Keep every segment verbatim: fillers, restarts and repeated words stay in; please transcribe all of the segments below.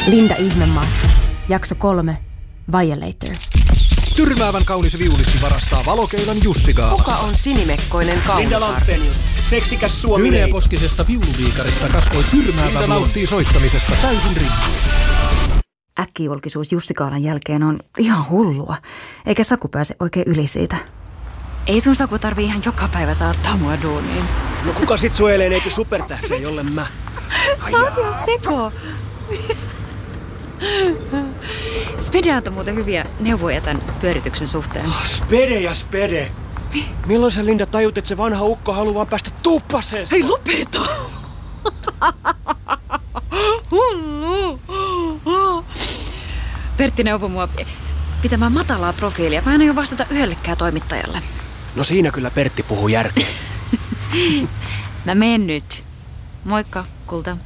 Linda Ihmemaassa. Jakso kolme. Violator. Tyrmäävän kaunis viulisti varastaa valokeilan Jussi Gaalassa. Kuka on sinimekkoinen kaunikar? Linda Lampenius, seksikäs suomi. Yleposkisesta viuluviikarista kasvoi tyrmäävä Linda nauttii soittamisesta täysin riippuen. Äkkijulkisuus Jussi Gaalan jälkeen on ihan hullua, eikä Saku pääse oikein yli siitä. Ei sun Saku tarvii ihan joka päivä saattaa mua duuniin. No kuka sit suojelee neiti supertähtiä, jolle mä? Sä oot jo seko. Spede antoi muuten hyviä neuvoja tämän pyörityksen suhteen. Oh, spede ja spede. Milloin sä, Linda, tajut, että se vanha ukko haluaa vaan päästä tuppaseen? Hei, lopeta! Hullu! Pertti neuvoi mua pitämään matalaa profiilia. Mä en aio vastata yhdellekään toimittajalle. No siinä kyllä Pertti puhuu järkeä. Mä menen nyt. Moikka, kulta.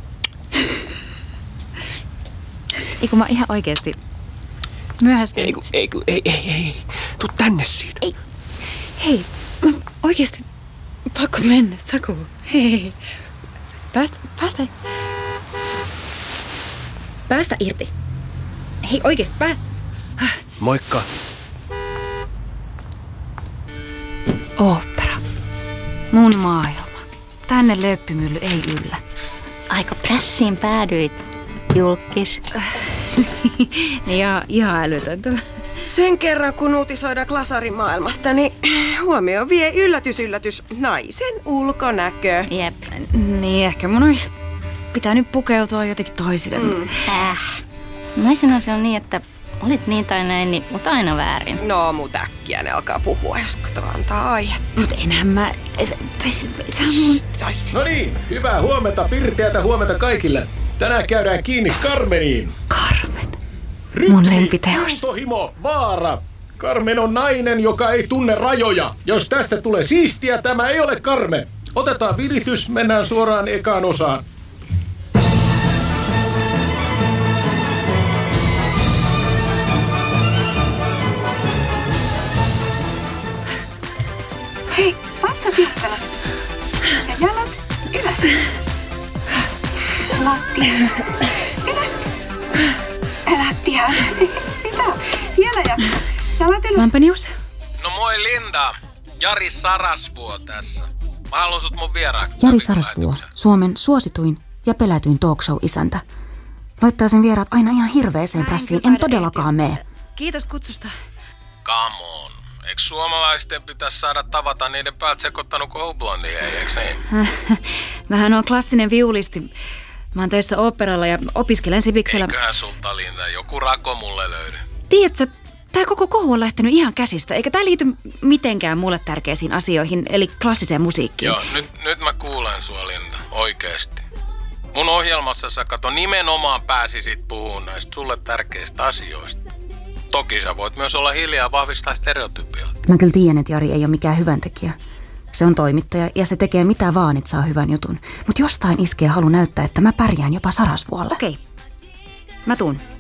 Eiku mä ihan oikeesti myöhästyn. Eiku, eiku, ei, ei, ei. Tuu tänne siitä. Ei. Hei, oikeesti pakko mennä, Saku. Hei. Päästä, päästä. Päästä irti. Hei, oikeesti päästä. Moikka. Ooppera. Mun maailma. Tänne lööppimylly ei yllä. Aika prässiin päädyit, julkis. Ja ihan älytöntä. Sen kerran kun uutisoidaan glasarimaailmasta, niin huomioon vie yllätys, yllätys, naisen ulkonäkö. Jep. Niin, ehkä mun olisi pitänyt pukeutua jotenkin toisille. Mm. Äh. Mä sanoisin on niin, että olit niin tai näin, niin, mutta aina väärin. No, mut äkkiä ne alkaa puhua, jos kato antaa aihetta. Mut enää mä... Se on mun... No niin, hyvää huomenta Pirteätä, huomenta kaikille. Tänään käydään kiinni Carmeniin. Carmen. Rytmi, mun lempiteos. intohimo, vaara. Carmen on nainen, joka ei tunne rajoja. Jos tästä tulee siistiä, tämä ei ole Carmen. Otetaan viritys, mennään suoraan ekaan osaan. Hei, vatsa tiukkana. Ja jalat ylös. Lattia. Ylös. Lattia. Mitä? Vielä jaksa. Jalat ylös. Lampenius? No moi Linda. Jari Sarasvuo tässä. Mä haluan sut mun vieraaksi. Jari Sarasvuo, Suomen suosituin ja pelätyin talkshow-isäntä. Laittaa sen vieraat aina ihan hirveeseen prassiin. En todellakaan mene. Kiitos kutsusta. Come on. Eikö suomalaisten pitäisi saada tavata niiden päältä sekoittanut kohublondin, eiks niin? Mähän on klassinen viulisti. Mä oon töissä oopperalla ja opiskelen Sibiksellä. Eiköhän sulta, Linda, joku rako mulle löydy. Tiedätkö, tää koko kohu on lähtenyt ihan käsistä, eikä tää liity mitenkään mulle tärkeisiin asioihin, eli klassiseen musiikkiin. Joo, nyt, nyt mä kuulen sua, Linda, oikeesti. Mun ohjelmassa sä kato nimenomaan pääsisit puhumaan näistä sulle tärkeistä asioista. Toki sä voit myös olla hiljaa ja vahvistaa stereotypioita. Mä kyllä tiedän, että Jari ei ole mikään hyväntekijä. Se on toimittaja ja se tekee mitä vaan, että saa hyvän jutun. Mutta jostain iskee halu näyttää, että mä pärjään jopa Sarasvuolle. Okei, mä tuun.